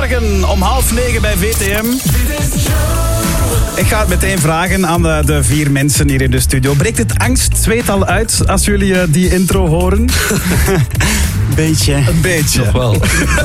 Goedemorgen, om 8:30 bij VTM. Ik ga het meteen vragen aan de 4 mensen hier in de studio. Breekt het angstzweet al uit als jullie die intro horen? Beetje. Een beetje. Nog wel.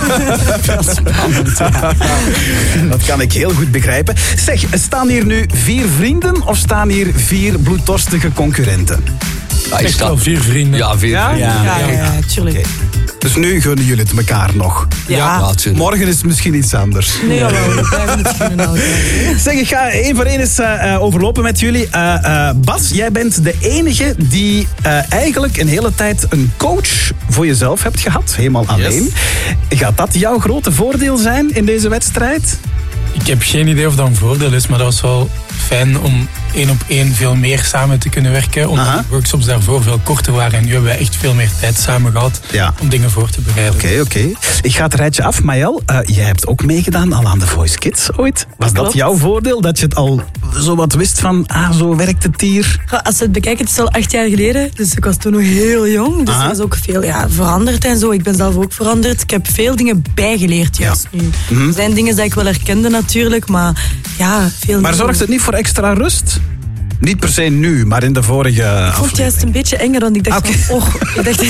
Wel spannend, ja. Dat kan ik heel goed begrijpen. Zeg, staan hier nu 4 vrienden of staan hier 4 bloeddorstige concurrenten? Ja, ik Echt sta... wel 4 vrienden. Ja, 4 Ja? vrienden. Ja. tuurlijk. Oké. Dus nu gunnen jullie het elkaar nog. Ja, tuurlijk. Morgen is het misschien iets anders. Nee, jawel, we blijven het kunnen houden. Zeg, ik ga één voor één eens overlopen met jullie. Bas, jij bent de enige die eigenlijk een hele tijd een coach voor jezelf hebt gehad. Helemaal alleen. Gaat dat jouw grote voordeel zijn in deze wedstrijd? Ik heb geen idee of dat een voordeel is, maar dat was wel fijn om 1-op-1 veel meer samen te kunnen werken. Omdat de workshops daarvoor veel korter waren. En nu hebben we echt veel meer tijd samen gehad om dingen voor te bereiden. Oké. Ik ga het rijtje af. Maël, jij hebt ook meegedaan al aan de Voice Kids ooit. Was dat Klopt. jouw voordeel? Dat je het al zo wat wist van, zo werkt het hier? Als we het bekijken, het is al 8 jaar geleden. Dus ik was toen nog heel jong. Dus er is ook veel veranderd en zo. Ik ben zelf ook veranderd. Ik heb veel dingen bijgeleerd juist nu. Er zijn dingen die ik wel herkende natuurlijk. Maar veel Maar meer. zorgt het niet voor extra rust? Niet per se nu, maar in de vorige Ik vond het aflevering. juist een beetje enger, want ik dacht ik dacht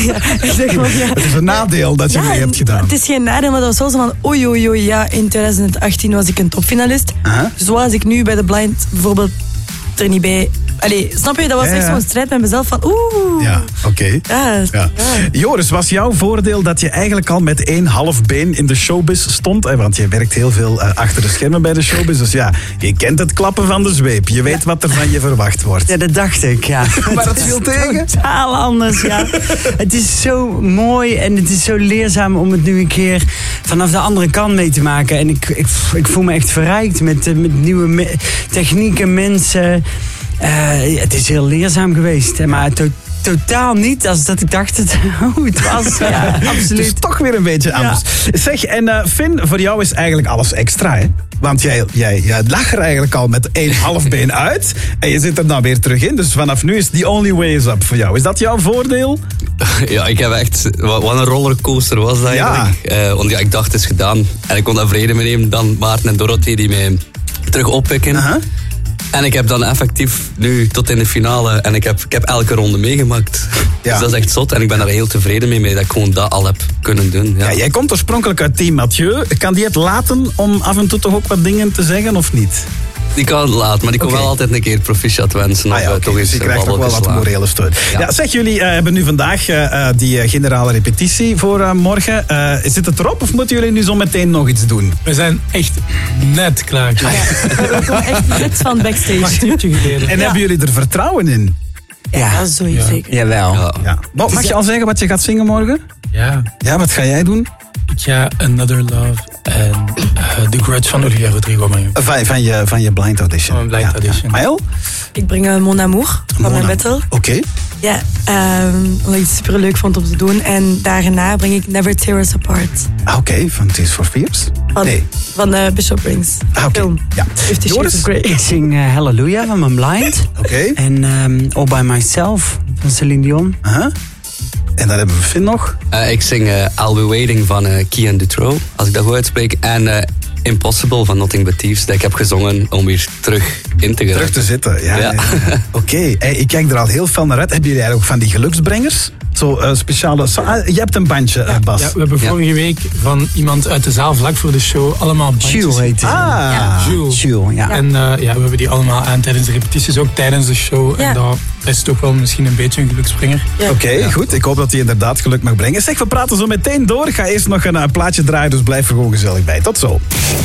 Het is een nadeel dat je mee hebt gedaan. Het is geen nadeel, maar dat was wel zo van oei, ja, in 2018 was ik een topfinalist. Zo was ik nu bij de Blind bijvoorbeeld er niet bij. Allee, snap je? Dat was echt zo'n strijd met mezelf van Ja, oké. Ja. Joris, was jouw voordeel dat je eigenlijk al met 1 half been in de showbiz stond? Want je werkt heel veel achter de schermen bij de showbiz. Dus ja, je kent het klappen van de zweep. Je weet wat er van je verwacht wordt. Ja, dat dacht ik, ja. Maar dat viel tegen? Totaal anders, ja. Het is zo mooi en het is zo leerzaam om het nu een keer vanaf de andere kant mee te maken. En ik voel me echt verrijkt met nieuwe technieken, mensen. Het is heel leerzaam geweest, maar totaal niet als dat ik dacht hoe het was. Ja, absoluut. Het is toch weer een beetje anders. Zeg, en Finn, voor jou is eigenlijk alles extra, hè? Want jij lag er eigenlijk al met 1 half been uit. En je zit er dan weer terug in. Dus vanaf nu is the only way is up voor jou. Is dat jouw voordeel? Ja, ik heb echt... Wat een rollercoaster was dat eigenlijk. Want ik dacht, het is gedaan. En ik kon daar vrede mee nemen dan Maarten en Dorothee die mij terug oppikken. En ik heb dan effectief nu tot in de finale... En ik heb elke ronde meegemaakt. Ja. Dus dat is echt zot. En ik ben daar heel tevreden mee dat ik gewoon dat al heb kunnen doen. Ja. Ja, jij komt oorspronkelijk uit Team Mathieu. Kan die het laten om af en toe toch ook wat dingen te zeggen, of niet? Die kan het laten, maar die kon wel altijd een keer proficiat wensen. Of toch eens dus je krijgt ook wel wat morele steun. Ja, zeg, jullie hebben nu vandaag die generale repetitie voor morgen. Zit het erop of moeten jullie nu zo meteen nog iets doen? We zijn echt net klaar. We komen echt net van backstage. 8 uurtje geleden. En hebben jullie er vertrouwen in? Ja, sowieso zeker. Jawel. Ja. Mag je al zeggen wat je gaat zingen morgen? Ja, Ja, wat ga jij doen? ik ga Another Love en The Grudge van Olivia Rodrigo mengen. Van je blind audition. Van mijn blind audition. Maël? Ik breng Mon Amour van mijn battle. Oké. Ja, omdat ik het super leuk vond om te doen. En daarna breng ik Never Tear Us Apart. Oké, van Tears for Fears? Nee. Van Bishop Briggs. Oké. Film. Ja. 50 Shades Joris? of Grey. Ik zing Hallelujah van mijn Blind. Oké. En All By Myself van Celine Dion. En dan hebben we Finn nog. Ik zing I'll Be Waiting van Kian Dutroux, als ik dat goed uitspreek. En Impossible van Nothing But Thieves, dat ik heb gezongen om weer terug in te geraken. Terug te zitten. Ja. Ja. Oké. Hey, ik kijk er al heel veel naar uit. Hebben jullie eigenlijk ook van die geluksbrengers? Zo speciale... je hebt een bandje, Bas. Ja, we hebben vorige week van iemand uit de zaal vlak voor de show allemaal bandjes. Jules heet hij. Jules. Jules, ja. En we hebben die allemaal aan tijdens de repetities, ook tijdens de show. Ja. En dat is toch wel misschien een beetje een geluksbringer. Oké, goed. Ik hoop dat hij inderdaad geluk mag brengen. Zeg, we praten zo meteen door. Ik ga eerst nog een plaatje draaien, dus blijf er gewoon gezellig bij. Tot zo.